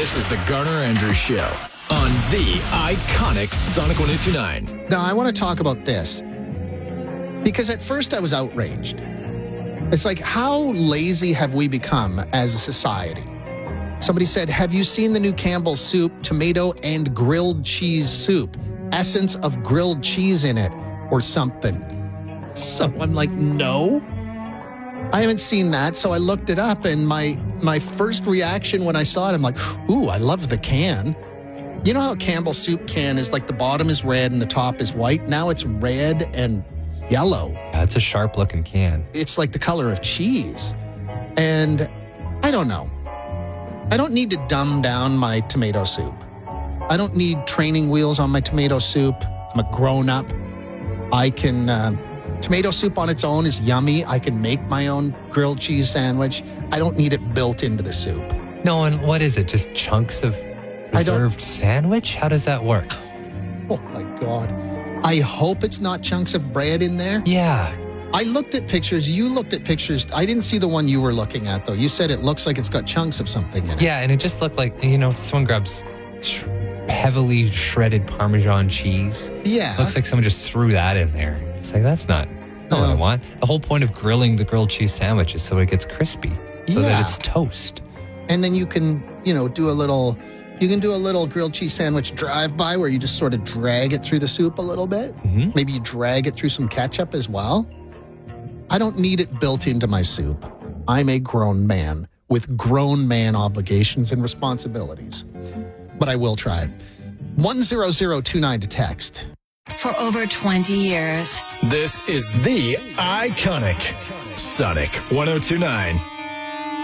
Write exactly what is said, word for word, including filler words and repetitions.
This is the Garner Andrews Show on the iconic Sonic one oh two nine. Now, I want to talk about this because at first I was outraged. It's like, how lazy have we become as a society? Somebody said, have you seen the new Campbell's soup, tomato and grilled cheese soup? Essence of grilled cheese in it or something. So I'm like, no, I haven't seen that. So I looked it up, and my my first reaction when I saw it, I'm like, ooh, I love the can. You know how a Campbell's soup can is like the bottom is red and the top is white? Now it's red and yellow. Yeah, it's a sharp looking can. It's like the color of cheese. And I don't know. I don't need to dumb down my tomato soup. I don't need training wheels on my tomato soup. I'm a grown up. I can, uh, tomato soup on its own is yummy. I can make my own grilled cheese sandwich. I don't need it built into the soup. No, and what is it? Just chunks of preserved sandwich? How does that work? Oh my God. I hope it's not chunks of bread in there. Yeah. I looked at pictures. You looked at pictures. I didn't see the one you were looking at, though. You said it looks like it's got chunks of something in it. Yeah, and it just looked like, you know, someone grabs sh- heavily shredded Parmesan cheese. Yeah. Looks like someone just threw that in there. It's like, that's not, that's not No. what I want. The whole point of grilling the grilled cheese sandwich is so it gets crispy, so Yeah. that it's toast. And then you can, you know, do a little, you can do a little grilled cheese sandwich drive-by where you just sort of drag it through the soup a little bit. Mm-hmm. Maybe you drag it through some ketchup as well. I don't need it built into my soup. I'm a grown man with grown man obligations and responsibilities. But I will try it. one zero zero two nine to text. For over twenty years. This is the iconic Sonic one oh two nine.